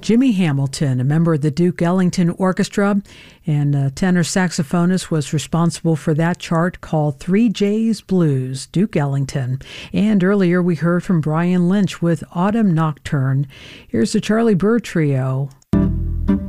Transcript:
Jimmy Hamilton, a member of the Duke Ellington Orchestra and a tenor saxophonist, was responsible for that chart called 3J's Blues, Duke Ellington. And earlier we heard from Brian Lynch with Autumn Nocturne. Here's the Charlie Byrd Trio